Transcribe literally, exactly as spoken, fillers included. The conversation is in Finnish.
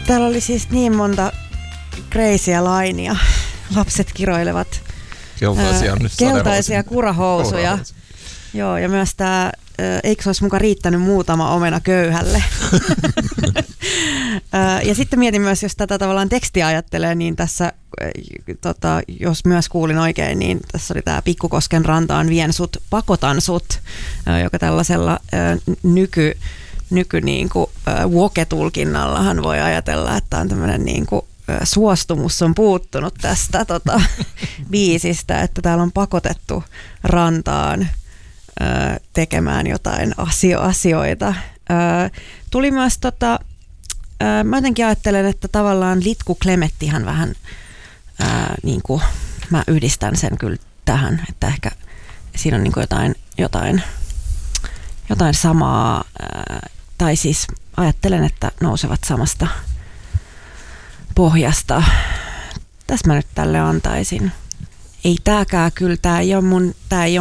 Täällä oli siis niin monta crazyä lainia. Lapset kiroilevat keltaisia, ää, keltaisia kurahousuja. Joo, ja myös tää, eikö se olisi muka riittänyt muutama omena köyhälle? Ja sitten mietin myös, jos tätä tavallaan tekstiä ajattelee, niin tässä, tota, jos myös kuulin oikein, niin tässä oli tämä Pikkukosken rantaan vien sut, pakotan sut, joka tällaisella nyky, nyky niin kuin woke-tulkinnallahan voi ajatella, että on tämmöinen niin kuin suostumus on puuttunut tästä tota, biisistä, että täällä on pakotettu rantaan tekemään jotain asio- asioita. Tuli myös, tota, mä jotenkin ajattelen, että tavallaan Litku Klemettihan vähän, ää, niin kuin, mä yhdistän sen kyllä tähän, että ehkä siinä on niin kuin jotain, jotain, jotain samaa, ää, tai siis ajattelen, että nousevat samasta pohjasta. Tässä mä nyt tälle antaisin. Ei tääkään kyllä, tää ei ole mun, tää ei ole